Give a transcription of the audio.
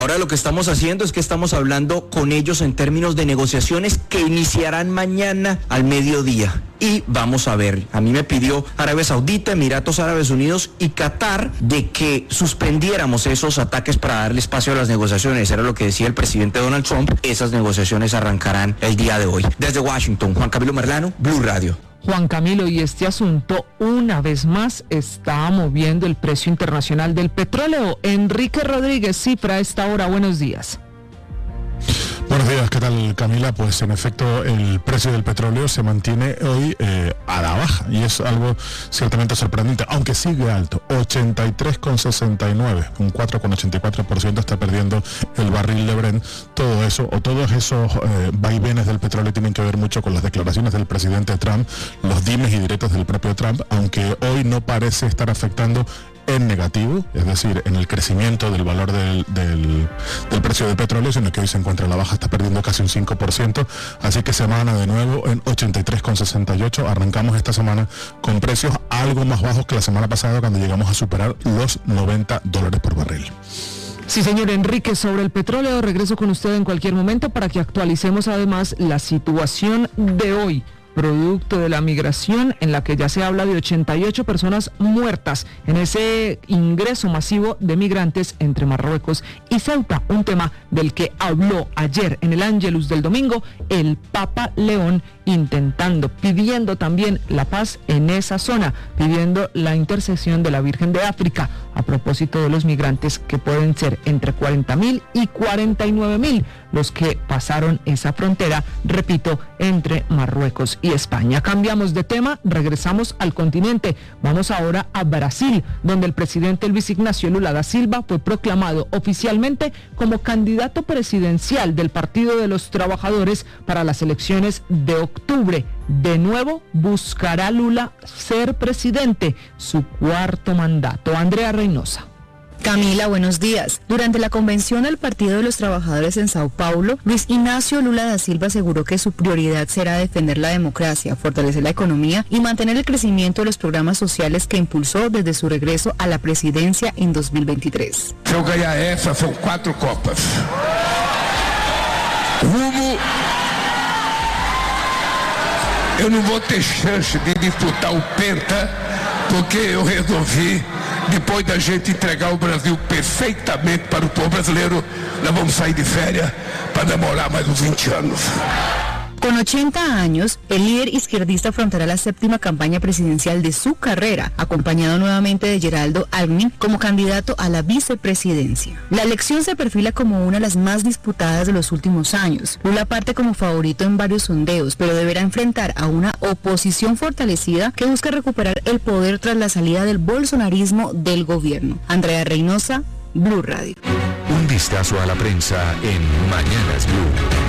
Ahora lo que estamos haciendo es que estamos hablando con ellos en términos de negociaciones que iniciarán mañana al mediodía. Y vamos a ver, a mí me pidió Arabia Saudita, Emiratos Árabes Unidos y Qatar de que suspendiéramos esos ataques para darle espacio a las negociaciones. Era lo que decía el presidente Donald Trump. Esas negociaciones arrancarán el día de hoy. Desde Washington, Juan Camilo Merlano, Blue Radio. Juan Camilo, y este asunto una vez más está moviendo el precio internacional del petróleo. Enrique Rodríguez, cifra a esta hora. Buenos días. Buenos días, ¿qué tal, Camila? Pues en efecto el precio del petróleo se mantiene hoy a la baja y es algo ciertamente sorprendente, aunque sigue alto, 83,69, un 4,84% está perdiendo el barril de Brent. Todo eso o todos esos vaivenes del petróleo tienen que ver mucho con las declaraciones del presidente Trump, los dimes y diretes del propio Trump, aunque hoy no parece estar afectando en negativo, es decir, en el crecimiento del valor del precio del petróleo, sino que hoy se encuentra a la baja, está perdiendo casi un 5%, así que semana de nuevo en 83,68, arrancamos esta semana con precios algo más bajos que la semana pasada cuando llegamos a superar los $90 por barril. Sí, señor Enrique, sobre el petróleo, regreso con usted en cualquier momento para que actualicemos además la situación de hoy, producto de la migración, en la que ya se habla de 88 personas muertas en ese ingreso masivo de migrantes entre Marruecos y Ceuta, un tema del que habló ayer en el Ángelus del domingo el Papa León, pidiendo también la paz en esa zona, pidiendo la intercesión de la Virgen de África a propósito de los migrantes que pueden ser entre 40.000 y 49.000 los que pasaron esa frontera, repito, entre Marruecos y España. Cambiamos de tema, regresamos al continente. Vamos ahora a Brasil, donde el presidente Luis Ignacio Lula da Silva fue proclamado oficialmente como candidato presidencial del Partido de los Trabajadores para las elecciones de octubre. De nuevo buscará Lula ser presidente, su cuarto mandato. Andrea Reynosa. Camila, buenos días. Durante la convención del Partido de los Trabajadores en Sao Paulo, Luis Ignacio Lula da Silva aseguró que su prioridad será defender la democracia, fortalecer la economía y mantener el crecimiento de los programas sociales que impulsó desde su regreso a la presidencia en 2023. Se eu ganhar essa, são 4 copas. Rumo, eu não vou ter chance de disputar o Penta, porque eu resolvi, depois da gente entregar o Brasil perfeitamente para o povo brasileiro, nós vamos sair de férias para demorar mais uns 20 anos. Con 80 años, el líder izquierdista afrontará la séptima campaña presidencial de su carrera, acompañado nuevamente de Geraldo Alckmin como candidato a la vicepresidencia. La elección se perfila como una de las más disputadas de los últimos años. Lula parte como favorito en varios sondeos, pero deberá enfrentar a una oposición fortalecida que busca recuperar el poder tras la salida del bolsonarismo del gobierno. Andrea Reynosa, Blue Radio. Un vistazo a la prensa en Mañanas Blue.